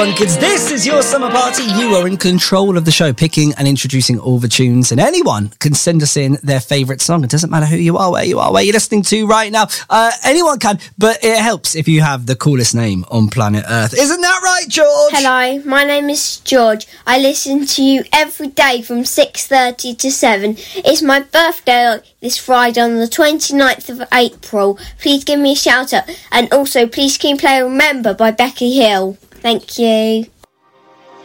Kids, this is your summer party. You are in control of the show, picking and introducing all the tunes, and anyone can send us in their favourite song. It doesn't matter who you are, where you're listening to right now. Anyone can, but it helps if you have the coolest name on planet Earth. Isn't that right, George? Hello, my name is George. I listen to you every day from 6:30 to 7. It's my birthday this Friday on the 29th of April. Please give me a shout out, and also please can you play Remember by Becky Hill. Thank you.